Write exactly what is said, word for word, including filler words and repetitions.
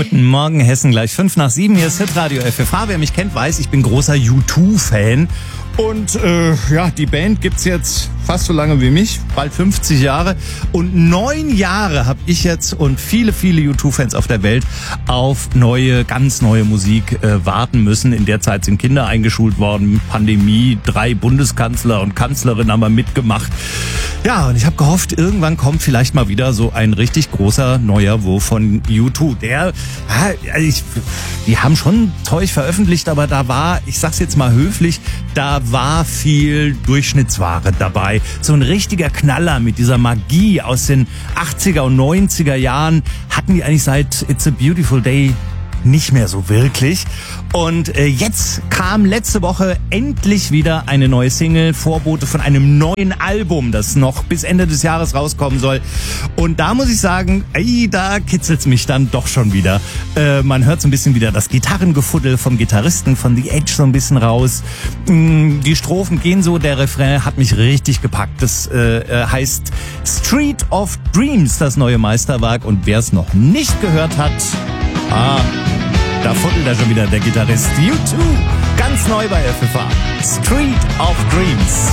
Guten Morgen, Hessen, gleich fünf nach sieben. Hier ist Hitradio F F H. Wer mich kennt, weiß, ich bin großer U zwei Fan. Und äh, ja, die Band gibt's jetzt fast so lange wie mich, bald fünfzig Jahre. Und neun Jahre habe ich jetzt und viele, viele U zwei Fans auf der Welt auf neue, ganz neue Musik äh, warten müssen. In der Zeit sind Kinder eingeschult worden, Pandemie, drei Bundeskanzler und Kanzlerinnen haben wir mitgemacht. Ja, und ich habe gehofft, irgendwann kommt vielleicht mal wieder so ein richtig großer neuer Wurf von U zwei. Der, ja, ich, die haben schon Zeug veröffentlicht, aber da war, ich sag's jetzt mal höflich, da war viel Durchschnittsware dabei. So ein richtiger Knaller mit dieser Magie aus den achtziger und neunziger Jahren hatten die eigentlich seit It's a Beautiful Day nicht mehr so wirklich. Und äh, jetzt kam letzte Woche endlich wieder eine neue Single, Vorbote von einem neuen Album, das noch bis Ende des Jahres rauskommen soll. Und da muss ich sagen, ey, da kitzelt's mich dann doch schon wieder. Äh, man hört so ein bisschen wieder das Gitarrengefuddel vom Gitarristen von The Edge so ein bisschen raus. Mm, die Strophen gehen so, der Refrain hat mich richtig gepackt. Das äh, heißt Street of Dreams, das neue Meisterwerk. Und wer es noch nicht gehört hat, ah, da fuddelt er schon wieder, der Gitarrist. U zwei, ganz neu bei F F H. Street of Dreams.